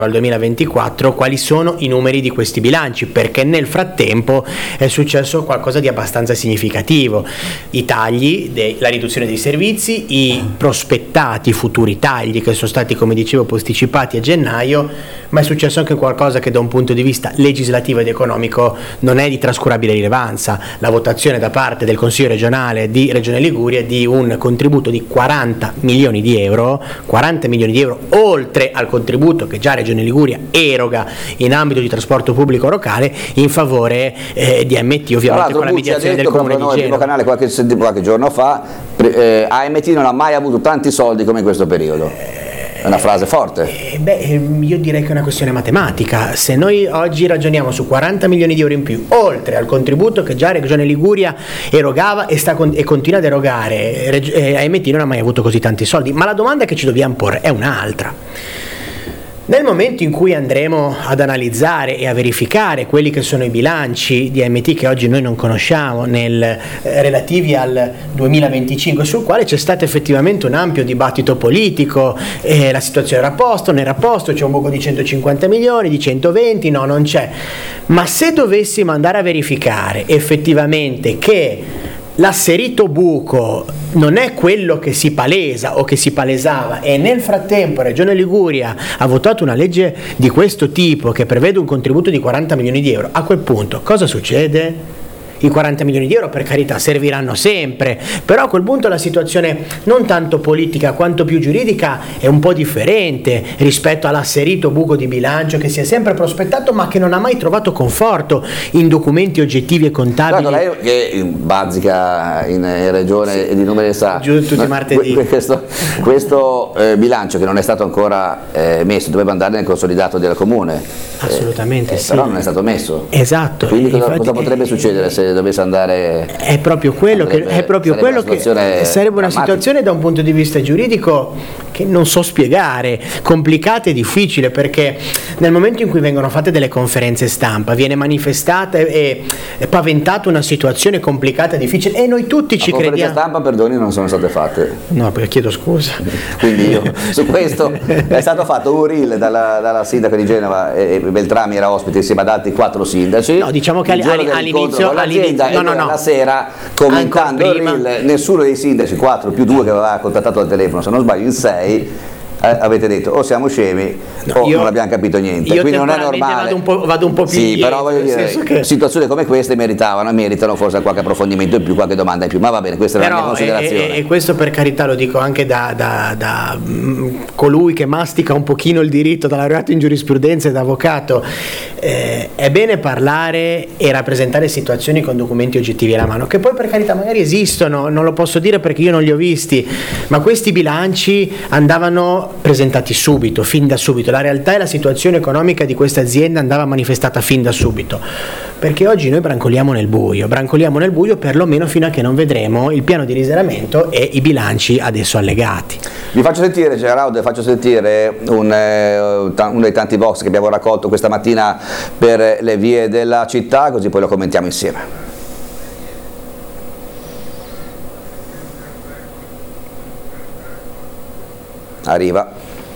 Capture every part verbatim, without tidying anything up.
al duemilaventiquattro quali sono i numeri di questi bilanci, perché nel frattempo è successo qualcosa di abbastanza significativo. I tagli, de- la riduzione dei servizi, i prospettati futuri tagli che sono stati, come dicevo, posticipati a gennaio, ma è successo anche qualcosa che da un punto di vista legislativo ed economico non è di trascurabile rilevanza: la votazione da parte del Consiglio regionale di Regione Liguria di un contributo di quaranta milioni di euro, quaranta milioni di euro oltre al contributo che già Regione Liguria eroga in ambito di trasporto pubblico locale in favore eh, di A M T, ovviamente con la mediazione del Comune di Genova. Il canale qualche, qualche giorno fa, eh, A M T non ha mai avuto tanti soldi come in questo periodo. È una frase forte. Eh, beh, io direi che è una questione matematica. Se noi oggi ragioniamo su quaranta milioni di euro in più, oltre al contributo che già Regione Liguria erogava e, sta con, e continua ad erogare, eh, A M T non ha mai avuto così tanti soldi, ma la domanda che ci dobbiamo porre è un'altra. Nel momento in cui andremo ad analizzare e a verificare quelli che sono i bilanci di A M T che oggi noi non conosciamo, nel, eh, relativi al duemilaventicinque, sul quale c'è stato effettivamente un ampio dibattito politico, eh, la situazione era a posto, non era a posto, c'è un buco di centocinquanta milioni, di centoventi, no, non c'è. Ma se dovessimo andare a verificare effettivamente che l'asserito buco non è quello che si palesa o che si palesava, e nel frattempo Regione Liguria ha votato una legge di questo tipo che prevede un contributo di quaranta milioni di euro, a quel punto cosa succede? I quaranta milioni di euro, per carità, serviranno sempre, però a quel punto la situazione non tanto politica quanto più giuridica è un po' differente rispetto all'asserito buco di bilancio che si è sempre prospettato ma che non ha mai trovato conforto in documenti oggettivi e contabili. Guarda, lei che bazzica in regione e di numeri sa, giù tutti i martedì. Questo, questo eh, bilancio che non è stato ancora eh, messo doveva andare nel consolidato del comune. Assolutamente eh, sì. Però non è stato messo. Esatto. Quindi cosa, infatti, cosa potrebbe succedere se dovesse andare? È proprio quello che, è proprio quello che sarebbe una situazione da un punto di vista giuridico che non so spiegare, complicata e difficile, perché nel momento in cui vengono fatte delle conferenze stampa viene manifestata e, e paventata una situazione complicata e difficile, e noi tutti ci crediamo. Le conferenze stampa, perdoni, non sono state fatte. No, perché chiedo scusa. Quindi io su questo è stato fatto un reel dalla, dalla sindaca di Genova, e Beltrami era ospite insieme ad altri quattro sindaci. No, diciamo che all'inizio, all'inizio no, no, no. la sera commentando il reel, nessuno dei sindaci, quattro più due che aveva contattato al telefono, se non sbaglio in sei, Eh, avete detto o siamo scemi no, o io, non abbiamo capito niente, io quindi non è normale. Vado un po', vado un po' più sì, indietro, però voglio dire, che... situazioni come queste meritavano e meritano forse qualche approfondimento in più, qualche domanda in più, ma va bene, questa però è la mia considerazione. E, e questo, per carità, lo dico anche da, da, da mh, colui che mastica un pochino il diritto, da laureato in giurisprudenza e da avvocato. Eh, è bene parlare e rappresentare situazioni con documenti oggettivi alla mano, che poi per carità magari esistono, non lo posso dire perché io non li ho visti, ma questi bilanci andavano presentati subito, fin da subito. La realtà e la situazione economica di questa azienda andava manifestata fin da subito, perché oggi noi brancoliamo nel buio, brancoliamo nel buio perlomeno fino a che non vedremo il piano di risanamento e i bilanci adesso allegati. Vi faccio sentire, Gerardo, faccio sentire un, eh, uno dei tanti box che abbiamo raccolto questa mattina per le vie della città, così poi lo commentiamo insieme. Arriva.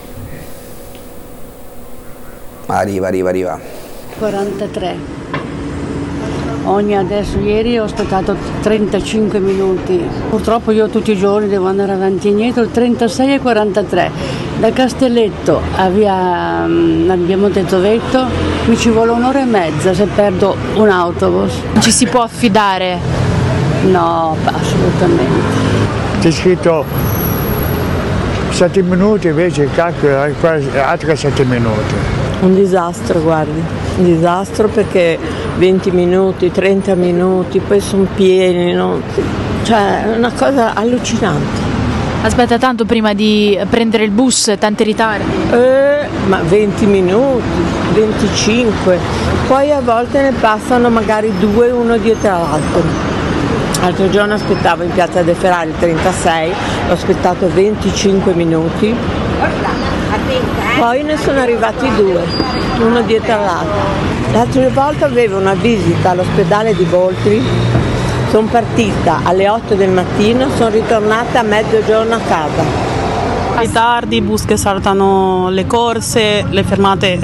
Arriva, arriva, arriva. quarantatré. Ogni adesso, ieri ho aspettato trentacinque minuti. Purtroppo io tutti i giorni devo andare avanti e indietro, trentasei e quarantatré. Da Castelletto a via abbiamo detto Vetto mi ci vuole un'ora e mezza se perdo un autobus. Ci si può affidare? No, assolutamente. C'è scritto sette minuti, invece cacchio, altri sette minuti. Un disastro, guardi, un disastro, perché venti minuti, trenta minuti, poi sono pieni, no? Cioè è una cosa allucinante. Aspetta tanto prima di prendere il bus, tanti ritardi? Eh, ma venti minuti, venticinque, poi a volte ne passano magari due uno dietro l'altro. L'altro giorno aspettavo in piazza De Ferrari trentasei, ho aspettato venticinque minuti, poi ne sono arrivati due, uno dietro l'altro. L'altra volta avevo una visita all'ospedale di Voltri, sono partita alle otto del mattino, sono ritornata a mezzogiorno a casa. Ritardi, bus che saltano le corse, le fermate